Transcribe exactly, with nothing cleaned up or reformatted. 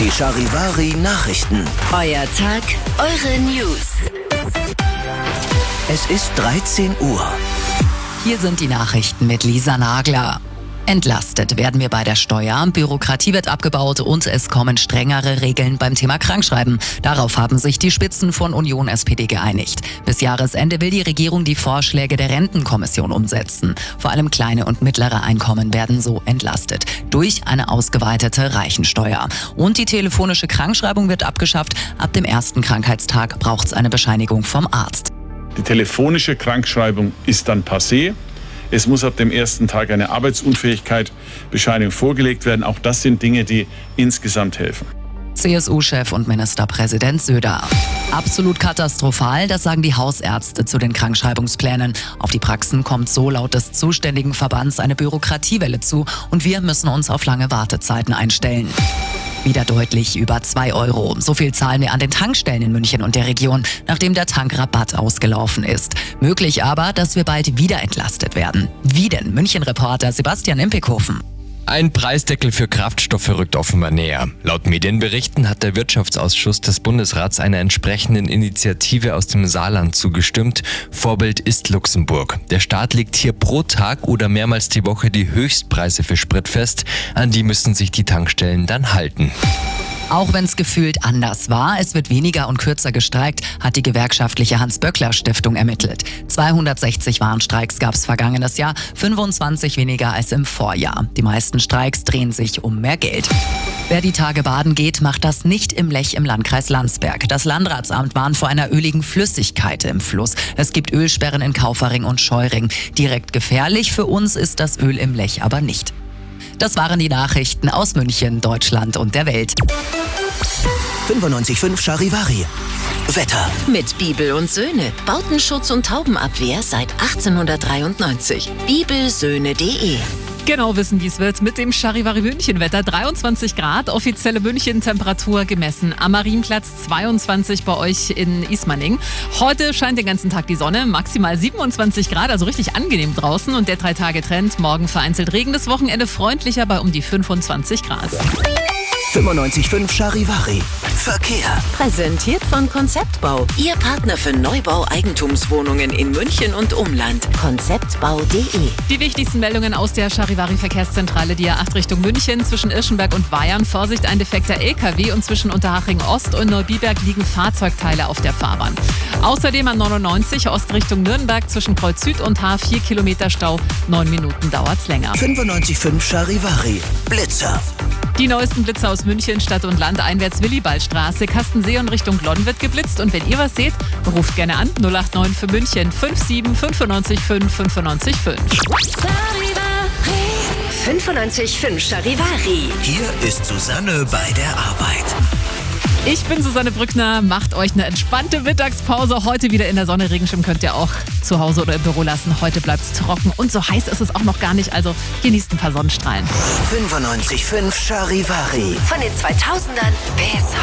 Die Charivari Nachrichten. Euer Tag, eure News. Es ist dreizehn Uhr. Hier sind die Nachrichten mit Lisa Nagler. Entlastet werden wir bei der Steuer, Bürokratie wird abgebaut und es kommen strengere Regeln beim Thema Krankschreiben. Darauf haben sich die Spitzen von Union S P D geeinigt. Bis Jahresende will die Regierung die Vorschläge der Rentenkommission umsetzen. Vor allem kleine und mittlere Einkommen werden so entlastet durch eine ausgeweitete Reichensteuer. Und die telefonische Krankschreibung wird abgeschafft. Ab dem ersten Krankheitstag braucht es eine Bescheinigung vom Arzt. Die telefonische Krankschreibung ist dann passé. Es muss ab dem ersten Tag eine Arbeitsunfähigkeitsbescheinigung vorgelegt werden. Auch das sind Dinge, die insgesamt helfen. C S U-Chef und Ministerpräsident Söder. Absolut katastrophal, das sagen die Hausärzte zu den Krankschreibungsplänen. Auf die Praxen kommt so laut des zuständigen Verbands eine Bürokratiewelle zu und wir müssen uns auf lange Wartezeiten einstellen. Wieder deutlich über zwei Euro. So viel zahlen wir an den Tankstellen in München und der Region, nachdem der Tankrabatt ausgelaufen ist. Möglich aber, dass wir bald wieder entlastet werden. Wie denn? München-Reporter Sebastian Impekhofen. Ein Preisdeckel für Kraftstoffe rückt offenbar näher. Laut Medienberichten hat der Wirtschaftsausschuss des Bundesrats einer entsprechenden Initiative aus dem Saarland zugestimmt. Vorbild ist Luxemburg. Der Staat legt hier pro Tag oder mehrmals die Woche die Höchstpreise für Sprit fest. An die müssen sich die Tankstellen dann halten. Auch wenn es gefühlt anders war, es wird weniger und kürzer gestreikt, hat die gewerkschaftliche Hans-Böckler-Stiftung ermittelt. zweihundertsechzig Warnstreiks gab es vergangenes Jahr, fünfundzwanzig weniger als im Vorjahr. Die meisten Streiks drehen sich um mehr Geld. Wer die Tage baden geht, macht das nicht im Lech im Landkreis Landsberg. Das Landratsamt warnt vor einer öligen Flüssigkeit im Fluss. Es gibt Ölsperren in Kaufering und Scheuring. Direkt gefährlich für uns ist das Öl im Lech aber nicht. Das waren die Nachrichten aus München, Deutschland und der Welt. fünfundneunzig Komma fünf Charivari. Wetter. Mit Bibel und Söhne. Bautenschutz und Taubenabwehr seit achtzehnhundertdreiundneunzig. bibelsöhne punkt de. Genau wissen, wie es wird mit dem Charivari München-Wetter. dreiundzwanzig Grad, offizielle München-Temperatur gemessen. Am Marienplatz zweiundzwanzig bei euch in Ismaning. Heute scheint den ganzen Tag die Sonne, maximal siebenundzwanzig Grad, also richtig angenehm draußen. Und der Drei-Tage-Trend, morgen vereinzelt Regen, das Wochenende freundlicher bei um die fünfundzwanzig Grad. fünfundneunzig Komma fünf Charivari. Verkehr. Präsentiert von Konzeptbau. Ihr Partner für Neubau-Eigentumswohnungen in München und Umland. konzeptbau punkt de. Die wichtigsten Meldungen aus der Charivari-Verkehrszentrale, die A acht Richtung München, zwischen Irschenberg und Weyern. Vorsicht, ein defekter L K W und zwischen Unterhaching Ost und Neubiberg liegen Fahrzeugteile auf der Fahrbahn. Außerdem an neunundneunzig Ost Richtung Nürnberg zwischen Kreuz Süd und H vier Kilometer Stau. Neun Minuten dauert's länger. fünfundneunzig Komma fünf Charivari. Blitzer. Die neuesten Blitzer aus München, Stadt und Land, einwärts Willibaldstraße, Kastensee und Richtung Glonn wird geblitzt. Und wenn ihr was seht, ruft gerne an null acht neun für München fünf sieben fünfundneunzig fünf fünfundneunzig fünf. fünfundneunzig Komma fünf Charivari. Hier ist Susanne bei der Arbeit. Ich bin Susanne Brückner, macht euch eine entspannte Mittagspause. Heute wieder in der Sonne, Regenschirm könnt ihr auch zu Hause oder im Büro lassen. Heute bleibt es trocken und so heiß ist es auch noch gar nicht, also genießt ein paar Sonnenstrahlen. fünfundneunzig Komma fünf Charivari. Von den zweitausendern bis